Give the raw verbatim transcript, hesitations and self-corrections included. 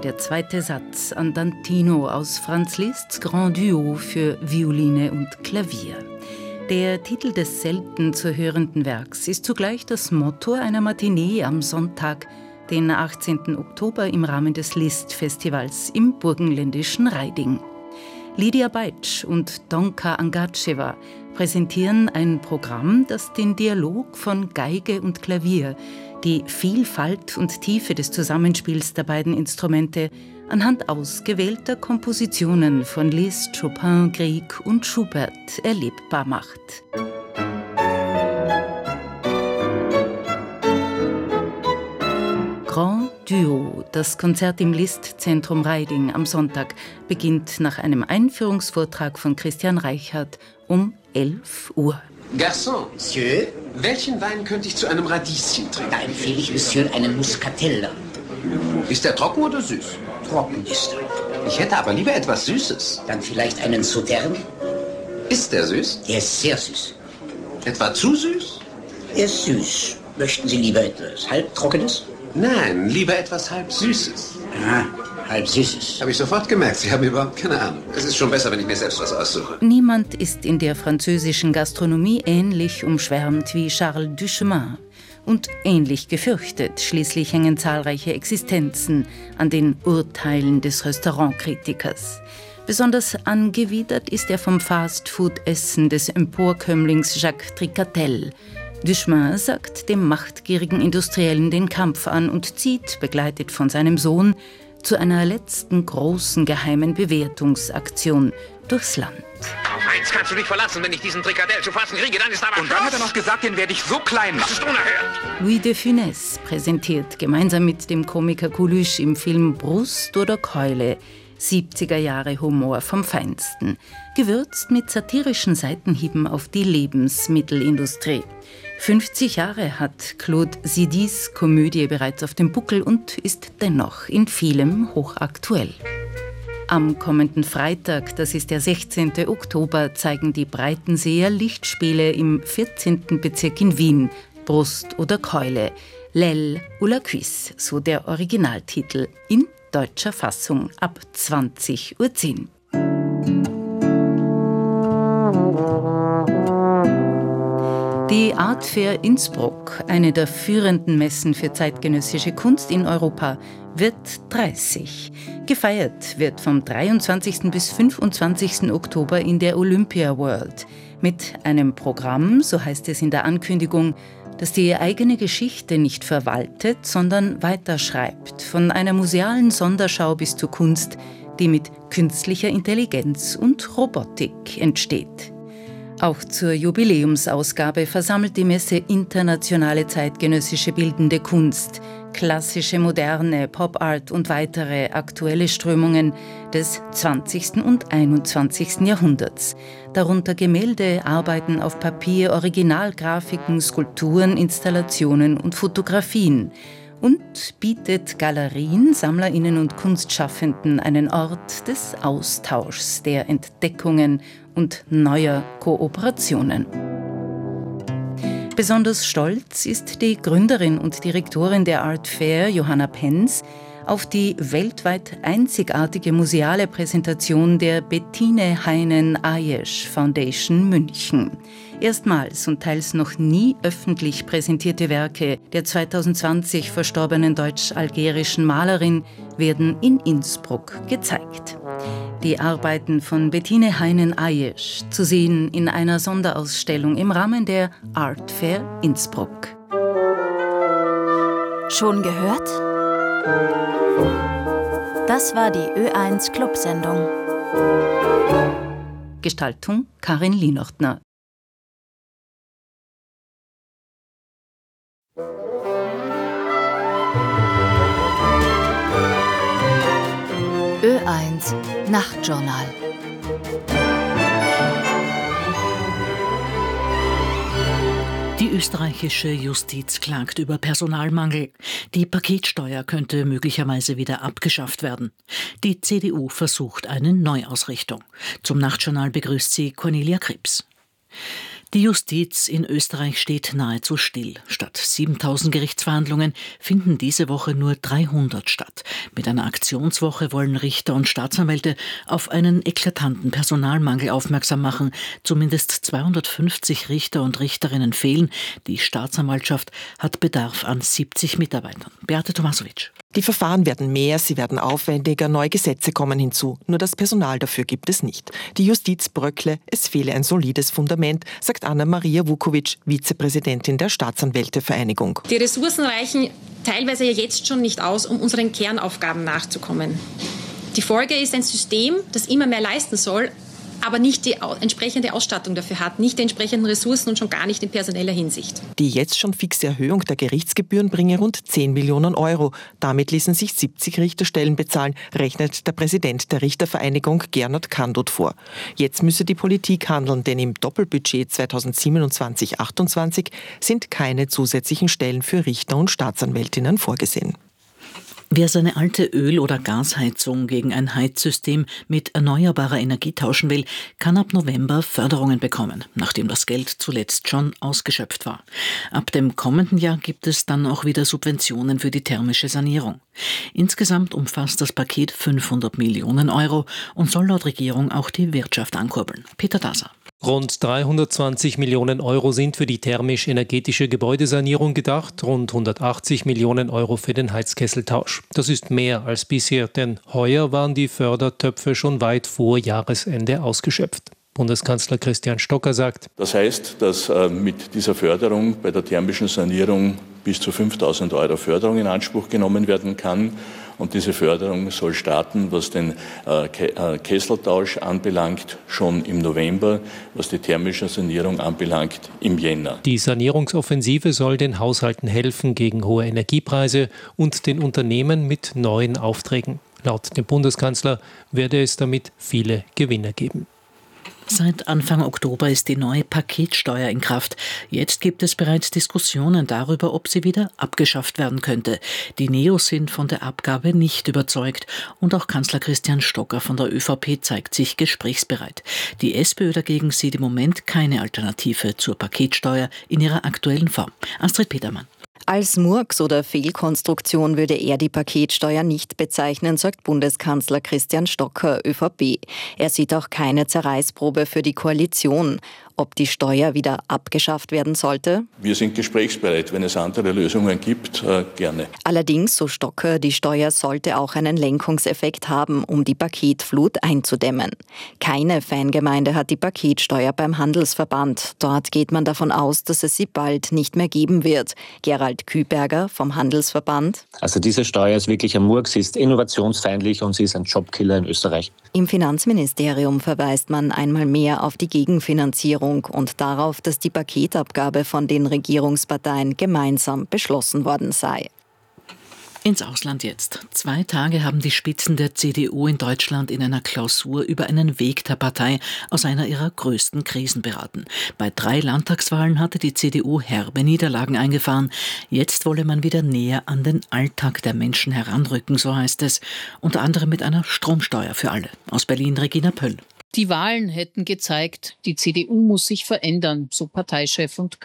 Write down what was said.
der zweite Satz Andantino aus Franz Liszt's Grand Duo für Violine und Klavier. Der Titel des selten zu hörenden Werks ist zugleich das Motto einer Matinee am Sonntag, den achtzehnten Oktober im Rahmen des Liszt-Festivals im burgenländischen Raiding. Lydia Beitsch und Donka Angacheva präsentieren ein Programm, das den Dialog von Geige und Klavier, die Vielfalt und Tiefe des Zusammenspiels der beiden Instrumente anhand ausgewählter Kompositionen von Liszt, Chopin, Grieg und Schubert erlebbar macht. Grand Duo, das Konzert im Liszt-Zentrum Raiding am Sonntag, beginnt nach einem Einführungsvortrag von Christian Reichert um elf Uhr. Garçon, Monsieur? Welchen Wein könnte ich zu einem Radieschen trinken? Da empfehle ich Monsieur einen Muscatella. Ist der trocken oder süß? Trocken ist er. Ich hätte aber lieber etwas Süßes. Dann vielleicht einen Sauterne? Ist der süß? Der ist sehr süß. Etwa zu süß? Er ist süß. Möchten Sie lieber etwas halbtrockenes? Nein, lieber etwas halb Süßes. Ah, halb Süßes. Habe ich sofort gemerkt, Sie haben überhaupt keine Ahnung. Es ist schon besser, wenn ich mir selbst was aussuche. Niemand ist in der französischen Gastronomie ähnlich umschwärmt wie Charles Duchemin. Und ähnlich gefürchtet. Schließlich hängen zahlreiche Existenzen an den Urteilen des Restaurantkritikers. Besonders angewidert ist er vom Fastfood-Essen des Emporkömmlings Jacques Tricatel. Duchemin sagt dem machtgierigen Industriellen den Kampf an und zieht, begleitet von seinem Sohn, zu einer letzten großen geheimen Bewertungsaktion durchs Land. Auf eins kannst du dich verlassen, wenn ich diesen Trikadell zu fassen kriege, dann ist aber Und dann hat er noch gesagt, den werde ich so klein machen. Das ist unerhört. Louis de Funès präsentiert gemeinsam mit dem Komiker Coluche im Film Brust oder Keule siebziger Jahre Humor vom Feinsten, gewürzt mit satirischen Seitenhieben auf die Lebensmittelindustrie. fünfzig Jahre hat Claude Zidis Komödie bereits auf dem Buckel und ist dennoch in vielem hochaktuell. Am kommenden Freitag, das ist der sechzehnten Oktober, zeigen die Breitenseer Lichtspiele im vierzehnten Bezirk in Wien, Brust oder Keule, L'aile ou la cuisse, so der Originaltitel, in deutscher Fassung ab zwanzig Uhr zehn. Die Art Fair Innsbruck, eine der führenden Messen für zeitgenössische Kunst in Europa, wird dreißig. Gefeiert wird vom dreiundzwanzigsten bis fünfundzwanzigsten Oktober in der Olympia World mit einem Programm, so heißt es in der Ankündigung, das die eigene Geschichte nicht verwaltet, sondern weiterschreibt, von einer musealen Sonderschau bis zur Kunst, die mit künstlicher Intelligenz und Robotik entsteht. Auch zur Jubiläumsausgabe versammelt die Messe internationale zeitgenössische bildende Kunst, klassische, moderne, Pop-Art und weitere aktuelle Strömungen des zwanzigsten und einundzwanzigsten Jahrhunderts. Darunter Gemälde, Arbeiten auf Papier, Originalgrafiken, Skulpturen, Installationen und Fotografien. Und bietet Galerien, SammlerInnen und Kunstschaffenden einen Ort des Austauschs, der Entdeckungen und neuer Kooperationen. Besonders stolz ist die Gründerin und Direktorin der Art Fair, Johanna Penz, auf die weltweit einzigartige museale Präsentation der Bettine Heinen-Ayesh Foundation München. Erstmals und teils noch nie öffentlich präsentierte Werke der zweitausendzwanzig verstorbenen deutsch-algerischen Malerin werden in Innsbruck gezeigt. Die Arbeiten von Bettine Heinen-Ayesh zu sehen in einer Sonderausstellung im Rahmen der Art Fair Innsbruck. Schon gehört? Das war die Ö eins Clubsendung. Gestaltung Karin Lienochtner. Ö eins Nachtjournal. Die österreichische Justiz klagt über Personalmangel. Die Paketsteuer könnte möglicherweise wieder abgeschafft werden. Die C D U versucht eine Neuausrichtung. Zum Nachtjournal begrüßt sie Cornelia Krebs. Die Justiz in Österreich steht nahezu still. Statt siebentausend Gerichtsverhandlungen finden diese Woche nur dreihundert statt. Mit einer Aktionswoche wollen Richter und Staatsanwälte auf einen eklatanten Personalmangel aufmerksam machen. Zumindest zweihundertfünfzig Richter und Richterinnen fehlen. Die Staatsanwaltschaft hat Bedarf an siebzig Mitarbeitern. Beate Tomasowitsch. Die Verfahren werden mehr, sie werden aufwendiger, neue Gesetze kommen hinzu. Nur das Personal dafür gibt es nicht. Die Justiz bröckle, es fehle ein solides Fundament, sagt Anna-Maria Vukovic, Vizepräsidentin der Staatsanwältevereinigung. Die Ressourcen reichen teilweise ja jetzt schon nicht aus, um unseren Kernaufgaben nachzukommen. Die Folge ist ein System, das immer mehr leisten soll, aber nicht die entsprechende Ausstattung dafür hat, nicht die entsprechenden Ressourcen und schon gar nicht in personeller Hinsicht. Die jetzt schon fixe Erhöhung der Gerichtsgebühren bringe rund zehn Millionen Euro. Damit ließen sich siebzig Richterstellen bezahlen, rechnet der Präsident der Richtervereinigung Gernot Kandot vor. Jetzt müsse die Politik handeln, denn im Doppelbudget zweitausendsiebenundzwanzig achtundzwanzig sind keine zusätzlichen Stellen für Richter und Staatsanwältinnen vorgesehen. Wer seine alte Öl- oder Gasheizung gegen ein Heizsystem mit erneuerbarer Energie tauschen will, kann ab November Förderungen bekommen, nachdem das Geld zuletzt schon ausgeschöpft war. Ab dem kommenden Jahr gibt es dann auch wieder Subventionen für die thermische Sanierung. Insgesamt umfasst das Paket fünfhundert Millionen Euro und soll laut Regierung auch die Wirtschaft ankurbeln. Peter Daser. Rund dreihundertzwanzig Millionen Euro sind für die thermisch-energetische Gebäudesanierung gedacht, rund hundertachtzig Millionen Euro für den Heizkesseltausch. Das ist mehr als bisher, denn heuer waren die Fördertöpfe schon weit vor Jahresende ausgeschöpft. Bundeskanzler Christian Stocker sagt: Das heißt, dass äh, mit dieser Förderung bei der thermischen Sanierung bis zu fünftausend Euro Förderung in Anspruch genommen werden kann. Und diese Förderung soll starten, was den äh, Kesseltausch anbelangt, schon im November, was die thermische Sanierung anbelangt, im Jänner. Die Sanierungsoffensive soll den Haushalten helfen gegen hohe Energiepreise und den Unternehmen mit neuen Aufträgen. Laut dem Bundeskanzler werde es damit viele Gewinner geben. Seit Anfang Oktober ist die neue Paketsteuer in Kraft. Jetzt gibt es bereits Diskussionen darüber, ob sie wieder abgeschafft werden könnte. Die Neos sind von der Abgabe nicht überzeugt. Und auch Kanzler Christian Stocker von der ÖVP zeigt sich gesprächsbereit. Die SPÖ dagegen sieht im Moment keine Alternative zur Paketsteuer in ihrer aktuellen Form. Astrid Petermann. Als Murks oder Fehlkonstruktion würde er die Paketsteuer nicht bezeichnen, sagt Bundeskanzler Christian Stocker, ÖVP. Er sieht auch keine Zerreißprobe für die Koalition. Ob die Steuer wieder abgeschafft werden sollte? Wir sind gesprächsbereit. Wenn es andere Lösungen gibt, äh, gerne. Allerdings, so Stocker, die Steuer sollte auch einen Lenkungseffekt haben, um die Paketflut einzudämmen. Keine Fangemeinde hat die Paketsteuer beim Handelsverband. Dort geht man davon aus, dass es sie bald nicht mehr geben wird. Gerald Küberger vom Handelsverband. Also diese Steuer ist wirklich ein Murks, sie ist innovationsfeindlich und sie ist ein Jobkiller in Österreich. Im Finanzministerium verweist man einmal mehr auf die Gegenfinanzierung und darauf, dass die Paketabgabe von den Regierungsparteien gemeinsam beschlossen worden sei. Ins Ausland jetzt. Zwei Tage haben die Spitzen der C D U in Deutschland in einer Klausur über einen Weg der Partei aus einer ihrer größten Krisen beraten. Bei drei Landtagswahlen hatte die C D U herbe Niederlagen eingefahren. Jetzt wolle man wieder näher an den Alltag der Menschen heranrücken, so heißt es. Unter anderem mit einer Stromsteuer für alle. Aus Berlin Regina Pöll. Die Wahlen hätten gezeigt, die C D U muss sich verändern, so Parteichef und